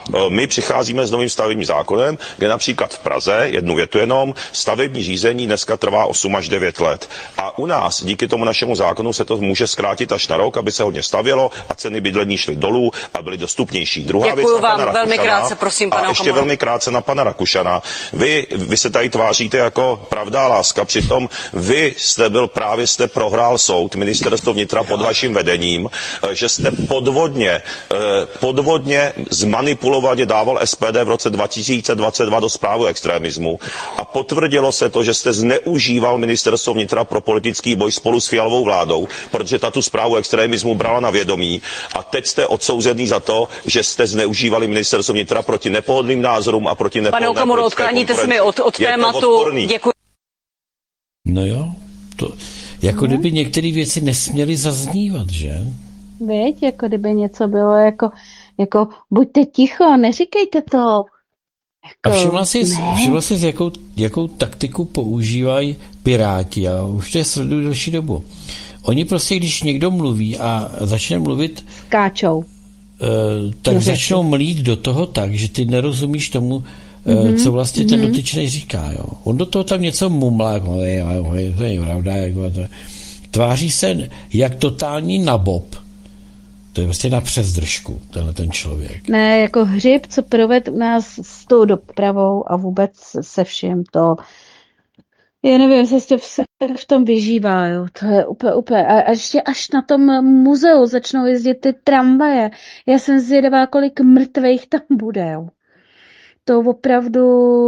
my přicházíme s novým stavebním zákonem, kde například v Praze, jednu větu jenom, stavební řízení dneska trvá osm až devět let. A u nás díky tomu našemu zákonu se to může zkrátit až na rok, aby se hodně stavělo a ceny bydlení šly dolů a byly dostupnější. Druhá Děkuju věc na vám pana velmi Rakušana, krátce, prosím, pana a ještě Okamura. velmi krátce na pana Rakušana. Vy, vy se tady tváříte jako pravda a láska, přitom vy jste byl právě jste prohrál soud, ministerstvo vnitra pod vaším vedením, že jste podvodně, podvodně zmanipulovaně dával S P D v roce dva tisíce dvacet dva do zprávu extremismu a potvrdilo se to, že jste zneužíval ministerstvo vnitra pro politický boj spolu s Fialovou vládou, protože ta tu zprávu extremismu brala na vědomí a teď jste odsouzený za to, že jste zneužívali ministerstvo vnitra proti nepohodlným názorům a proti Pane nepohodlné Okamuro, politické odkláníte se mi konkurenci. od, od Je to tématu. odporný. Děkuji. No jo, to, jako No. kdyby některé věci nesměly zaznívat, že? Víš, jako kdyby něco bylo jako, jako buďte ticho, neříkejte to. A Jako, všimla jsi, ne. všimla jsi, jakou, jakou taktiku používají Piráti, a už to je sleduju delší dobu. Oni prostě, když někdo mluví a začne mluvit, Skáčou. eh, tak Do řeči. začnou mlít do toho tak, že ty nerozumíš tomu, eh, Mhm, co vlastně ten mhm. dotyčný říká. Jo. On do toho tam něco mumlá, jako, "Hej, hej, to je pravda, jako to." Tváří se jak totální nabob. To je prostě na přezdržku, tenhle ten člověk. Ne, jako hřib, co proved u nás s tou dopravou a vůbec se vším, to já nevím, jestli se v, v tom vyžívá, jo. To je úplně, úplně. A, a ještě až na tom muzeu začnou jezdit ty tramvaje. Já jsem zvědavá, kolik mrtvejch tam bude, jo. To opravdu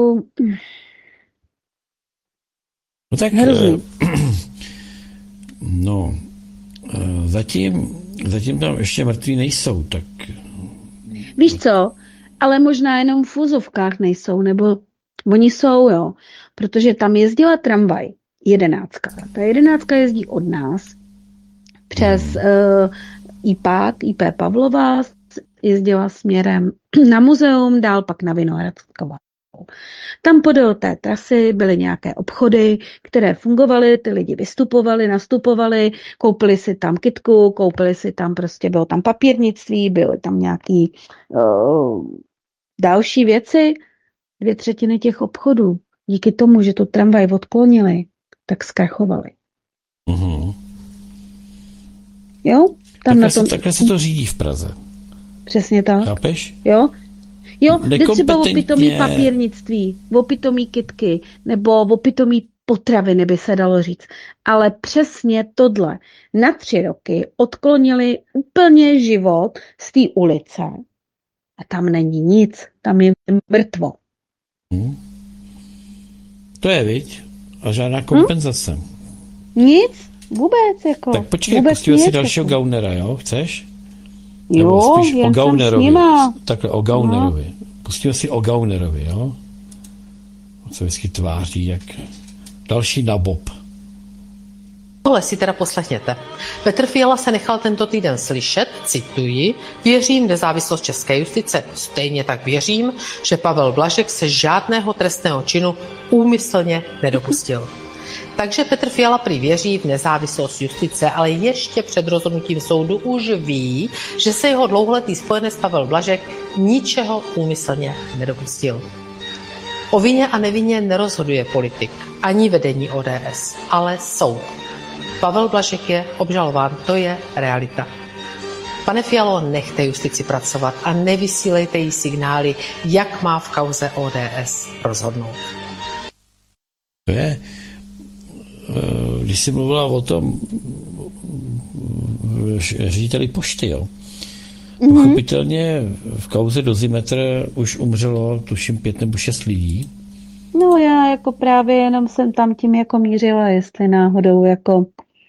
No tak, hrozný. eh, no, eh, zatím, zatím tam ještě mrtví nejsou, tak Víš co? Ale možná jenom v úzovkách nejsou, nebo oni jsou, jo. Protože tam jezdila tramvaj, jedenáctka. Ta jedenáctka jezdí od nás přes uh, IPák, I P Pavlova, jezdila směrem na muzeum, dál pak na Vinohradskou. Tam podél té trasy byly nějaké obchody, které fungovaly, ty lidi vystupovali, nastupovali, koupili si tam kytku, koupili si tam prostě, bylo tam papírnictví, byly tam nějaký uh, další věci. Dvě třetiny těch obchodů, díky tomu, že tu tramvaj odklonili, tak zkrachovali. uh-huh. Jo? Tam takhle, na se, tom, takhle se to řídí v Praze. přesně tak. Chápeš? Jo? Jo, jde třeba o Nekompetentně. pitomý papírnictví, o pitomý kytky, nebo o pitomý potraviny, by se dalo říct. Ale přesně tohle. Na tři roky odklonili úplně život z té ulice. A tam není nic, tam je mrtvo. Hm? To je, viď? A žádná kompenzace. Nic, vůbec, jako. Tak počkej, vůbec pustíme si nic, dalšího jako. Gaunera, jo? Chceš? Nebo Jo, spíš o jen jsem s Gaunerovi. nima. Takhle o Gaunerovi. Pustíme si o Gaunerovi, jo? On se vždycky tváří jak další nabob. Tohle si teda poslechněte. Petr Fiala se nechal tento týden slyšet, cituji, věřím v nezávislost české justice. Stejně tak věřím, že Pavel Blažek se žádného trestného činu úmyslně nedopustil. Takže Petr Fiala prý věří v nezávislost justice, ale ještě před rozhodnutím soudu už ví, že se jeho dlouholetý spojenec Pavel Blažek ničeho úmyslně nedopustil. O vině a nevině nerozhoduje politik, ani vedení O D S, ale soud. Pavel Blažek je obžalován, to je realita. Pane Fialo, nechte justici pracovat a nevysílejte jí signály, jak má v kauze O D S rozhodnout. To je, když jsi mluvila o tom řediteli pošty, jo. Mm-hmm. Pochopitelně v kauze Dozimetr už umřelo, tuším, pět nebo šest lidí. No já jako právě jenom jsem tam tím jako mířila, jestli náhodou jako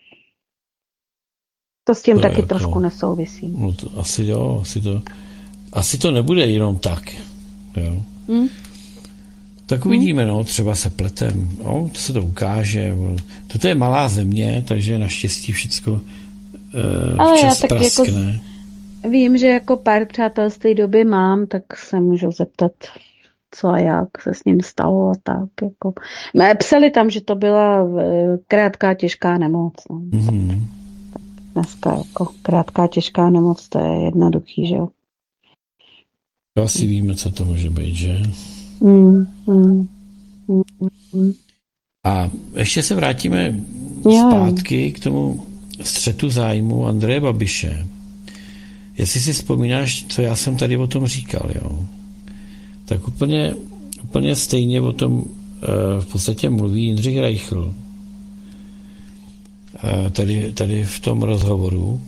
to s tím To taky jako- trošku nesouvisí. No to asi jo, asi to, asi to nebude jenom tak, jo. Hm? Tak uvidíme, no, třeba se pletem, no, to se to ukáže. Toto je malá země, takže naštěstí všecko uh, Ale já včas tak jako praskne. Vím, že jako pár přátel z té doby mám, tak se můžu zeptat, co a jak se s ním stalo a tak. Jako. Mé psali tam, že to byla eh, krátká těžká nemoc. No. Mm-hmm. Dneska jako krátká těžká nemoc, to je jednoduchý, že jo. To asi víme, co to může být, že? Mm, mm, mm. A ještě se vrátíme Jo. zpátky k tomu střetu zájmu Andreje Babiše. Jestli si vzpomínáš, co já jsem tady o tom říkal, jo? Tak úplně, úplně stejně o tom v podstatě mluví Jindřich Reichl tady, tady v tom rozhovoru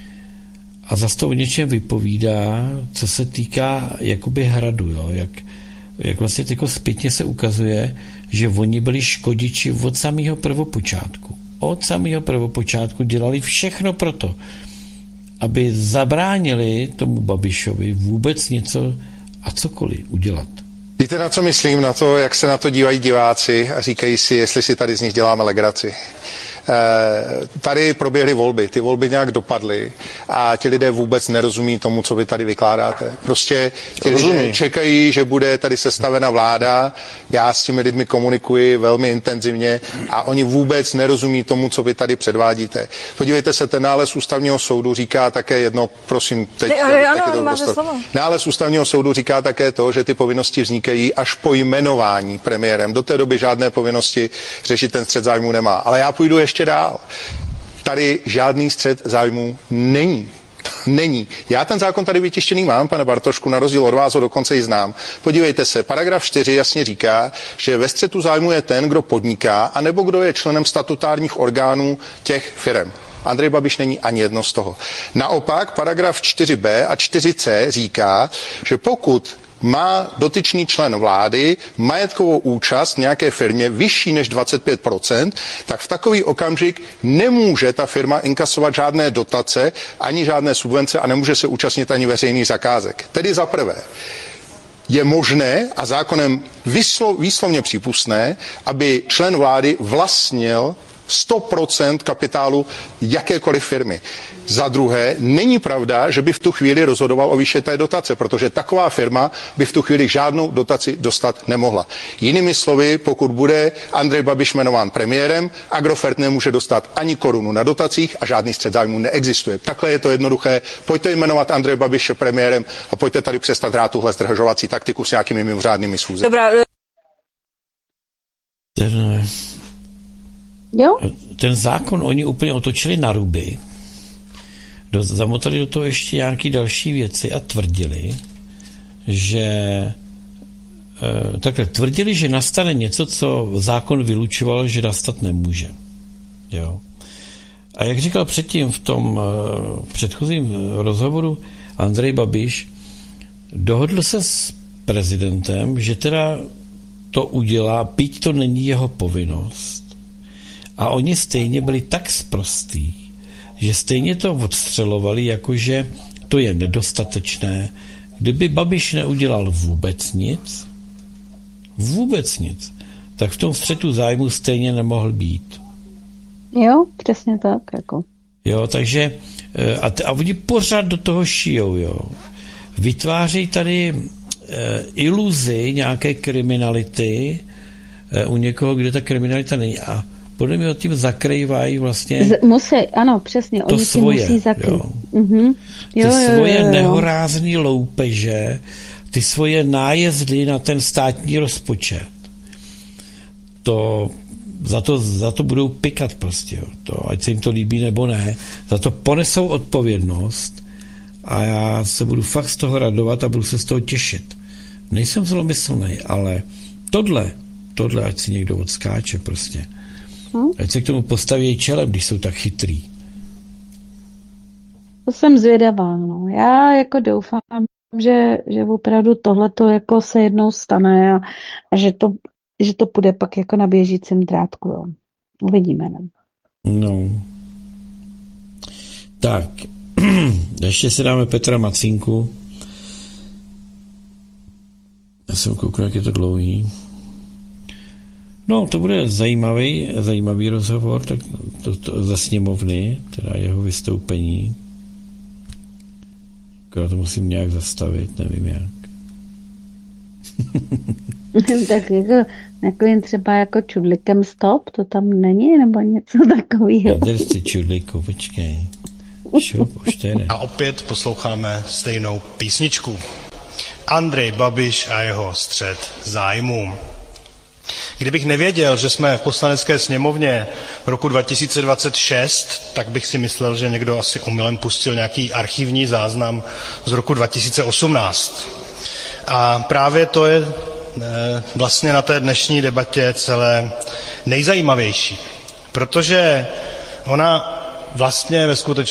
a zase to o něčem vypovídá, co se týká jakoby hradu, jo? Jak, jak vlastně jako zpětně se ukazuje, že oni byli škodiči od samého prvopočátku. Od samého prvopočátku dělali všechno proto, aby zabránili tomu Babišovi vůbec něco a cokoliv udělat. Víte, na co myslím? Na to, jak se na to dívají diváci a říkají si, jestli si tady z nich děláme legraci. Tady proběhly volby, ty volby nějak dopadly a ti lidé vůbec nerozumí tomu, co vy tady vykládáte. Prostě ti lidé čekají, že bude tady sestavena vláda, já s těmi lidmi komunikuji velmi intenzivně a oni vůbec nerozumí tomu, co vy tady předvádíte. Podívejte se, ten nález ústavního soudu říká také jedno, prosím, teď... Ne, ale ano, máte slovo. Nález ústavního soudu říká také to, že ty povinnosti vznikají až po jmenování premiérem. Do té doby žádné povinnosti řešit ten střet zájmů nemá. Ale já půjdu ještě dál. Tady žádný střet zájmů není. Není. Já ten zákon tady vytištěný mám, pane Bartošku, na rozdíl od vás ho dokonce i znám. Podívejte se, paragraf čtyři jasně říká, že ve střetu zájmu je ten, kdo podniká, anebo kdo je členem statutárních orgánů těch firem. Andrej Babiš není ani jedno z toho. Naopak paragraf čtyři bé a čtyři cé říká, že pokud má dotyčný člen vlády majetkovou účast v nějaké firmě vyšší než dvacet pět procent, tak v takový okamžik nemůže ta firma inkasovat žádné dotace, ani žádné subvence a nemůže se účastnit ani veřejných zakázek. Tedy za prvé, je možné a zákonem vyslo, výslovně přípustné, aby člen vlády vlastnil sto procent kapitálu jakékoliv firmy. Za druhé, není pravda, že by v tu chvíli rozhodoval o výši té dotace, protože taková firma by v tu chvíli žádnou dotaci dostat nemohla. Jinými slovy, pokud bude Andrej Babiš jmenován premiérem, Agrofert nemůže dostat ani korunu na dotacích a žádný střet zájmů neexistuje. Takhle je to jednoduché. Pojďte jmenovat Andrej Babiše premiérem a pojďte tady přestat hrát tuhle zdržovací taktiku s nějakými mimořádnými schůzemi. Dobrá. Ten, Jo? ten zákon oni úplně otočili na ruby. Do, zamotali do toho ještě nějaké další věci a tvrdili, že e, takhle tvrdili, že nastane něco, co zákon vylučoval, že nastat nemůže. Jo. A jak říkal předtím v tom e, předchozím rozhovoru Andrej Babiš, dohodl se s prezidentem, že teda to udělá, byť to není jeho povinnost. A oni stejně byli tak sprostí, že stejně to odstřelovali, jakože to je nedostatečné. Kdyby Babiš neudělal vůbec nic, vůbec nic, tak v tom střetu zájmu stejně nemohl být. Jo, přesně tak. Jako. Jo, takže a, t- a oni pořád do toho šijou, jo. Vytváří tady e, iluzi nějaké kriminality e, u někoho, kde ta kriminalita není. A podle mě tím zakrývají vlastně Z, musí, ano, přesně, to oni svoje, si musí zakrýt. jo. Mhm. Ty Jo, svoje jo, jo, jo. nehorázný loupeže, ty svoje nájezdy na ten státní rozpočet. To, za to, za to budou pikat prostě, jo. To, ať se jim to líbí nebo ne, za to ponesou odpovědnost a já se budu fakt z toho radovat a budu se z toho těšit. Nejsem zlomyslný, ale tohle, tohle, ať si někdo odskáče prostě. Hm? Ať se k tomu postaví čelem, když jsou tak chytrý. To jsem zvědavá, no. Já jako doufám, že, že opravdu tohleto jako se jednou stane a, a že, to, že to půjde pak jako na běžícím drátku, jo. Uvidíme, ne? No. Tak. Ještě si dáme Petra Macínku. Já jsem koukal, jak je to dlouhý. No, to bude zajímavý, zajímavý rozhovor tak to, to, za sněmovny, teda jeho vystoupení. Já to musím nějak zastavit, nevím jak. Tak jako, jako jen třeba jako čudlikem stop, to tam není, nebo něco takového. Tady jsi čudliku, počkej. Šup, už to jde. A opět posloucháme stejnou písničku. Andrej Babiš a jeho střet zájmů. Kdybych nevěděl, že jsme v Poslanecké sněmovně v roku dva tisíce dvacet šest, tak bych si myslel, že někdo asi omylem pustil nějaký archivní záznam z roku dva tisíce osmnáct. A právě to je vlastně na té dnešní debatě celé nejzajímavější, protože ona vlastně ve skutečnosti